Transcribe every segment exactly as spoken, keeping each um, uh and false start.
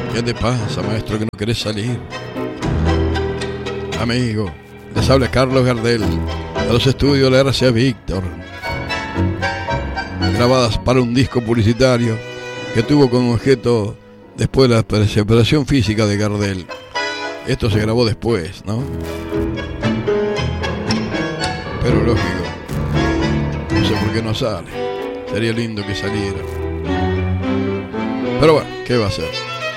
¿Qué te pasa, maestro, que no querés salir? Amigo, les habla Carlos Gardel, de los estudios de la R C A Víctor. Grabadas para un disco publicitario que tuvo como objeto después de la separación física de Gardel. Esto se grabó después, ¿no? Pero lógico, no sé por qué no sale. Sería lindo que saliera. Pero bueno, ¿qué va a hacer?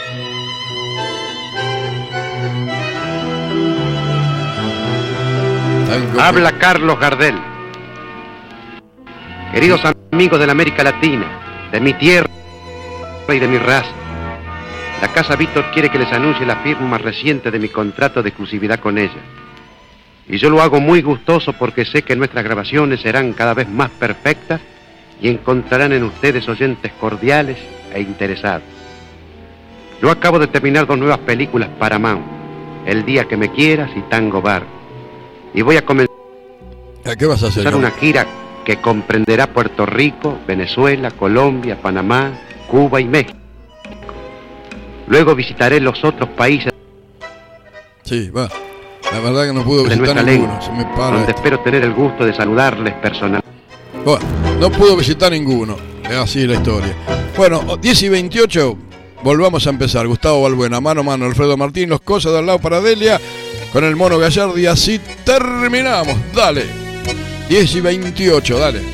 Habla Carlos Gardel. Queridos amigos de la América Latina, de mi tierra y de mi raza, la Casa Víctor quiere que les anuncie la firma más reciente de mi contrato de exclusividad con ella. Y yo lo hago muy gustoso porque sé que nuestras grabaciones serán cada vez más perfectas y encontrarán en ustedes oyentes cordiales e interesados. Yo acabo de terminar dos nuevas películas Paramount, El día que me quieras y Tango Bar. Y voy a comenzar ¿Qué vas a hacer? una gira que comprenderá Puerto Rico, Venezuela, Colombia, Panamá, Cuba y México. Luego visitaré los otros países. Sí, va. La verdad que no pudo de visitar nuestra ninguno. lengua, Se me para donde esto. espero tener el gusto de saludarles personalmente. Bueno, no pudo visitar ninguno. Es así la historia. Bueno, diez y veintiocho, volvamos a empezar. Gustavo Balbuena, mano a mano, Alfredo Martín, Los Cosas de al lado para Delia, con el Mono Gallardi. Así terminamos. Dale. diez y veintiocho, dale.